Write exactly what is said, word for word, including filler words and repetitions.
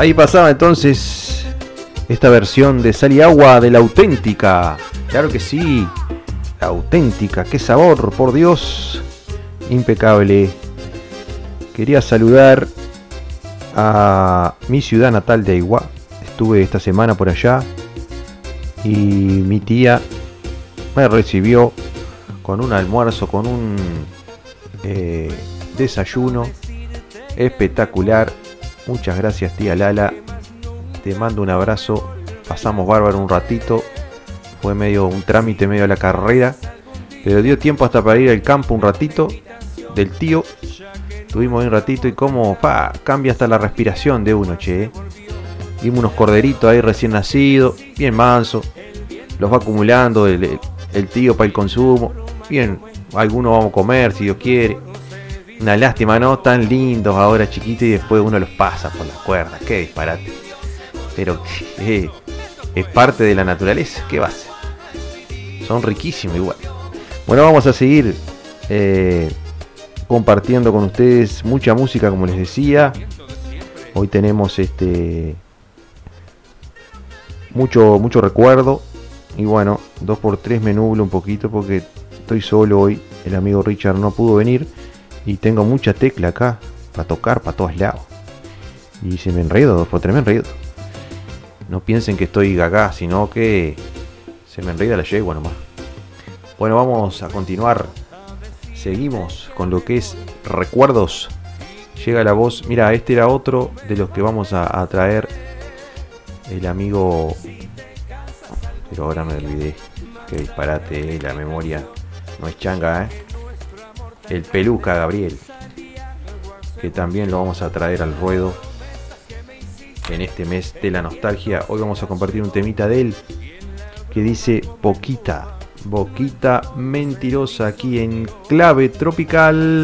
Ahí pasaba entonces esta versión de Sal y Agua de La Auténtica. Claro que sí, La Auténtica, qué sabor, por Dios, impecable. Quería saludar a mi ciudad natal de Aiguá. Estuve esta semana por allá y mi tía me recibió con un almuerzo, con un eh, desayuno espectacular. Muchas gracias, tía Lala, te mando un abrazo. Pasamos bárbaro un ratito, fue medio un trámite, medio a la carrera, pero dio tiempo hasta para ir al campo un ratito del tío. Estuvimos ahí un ratito y como pa, cambia hasta la respiración de uno, che. Vimos unos corderitos ahí recién nacidos, bien manso, los va acumulando el, el, el tío para el consumo. Bien, algunos vamos a comer si Dios quiere. Una lástima, ¿no? Tan lindos ahora chiquitos y después uno los pasa por las cuerdas. Qué disparate. Pero eh, es parte de la naturaleza. ¿Qué va a ser? Son riquísimos igual. Bueno, vamos a seguir eh, compartiendo con ustedes mucha música, como les decía. Hoy tenemos este mucho, mucho recuerdo. Y bueno, dos por tres me nublo un poquito porque estoy solo hoy. El amigo Richard no pudo venir. Y tengo mucha tecla acá para tocar para todos lados. Y se me enredo, dos por tres me enredo. No piensen que estoy gaga, sino que se me enreda la yegua nomás. Bueno, vamos a continuar. Seguimos con lo que es recuerdos. Llega la voz. Mira, este era otro de los que vamos a, a traer. El amigo... Pero ahora me olvidé. Qué disparate, la memoria no es changa, ¿eh? El Peluca Gabriel, que también lo vamos a traer al ruedo en este mes de la nostalgia. Hoy vamos a compartir un temita de él que dice Boquita, Boquita Mentirosa, aquí en Clave Tropical.